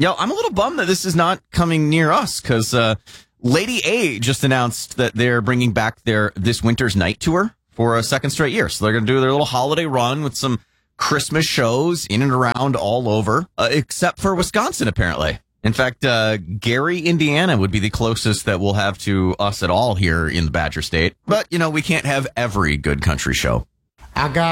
Yeah, I'm a little bummed that this is not coming near us because Lady A just announced that they're bringing back their This Winter's Night tour for a second straight year. So they're going to do their little holiday run with some Christmas shows in and around all over, except for Wisconsin, apparently. In fact, Gary, Indiana would be the closest that we'll have to us at all here in the Badger State. But, we can't have every good country show. I got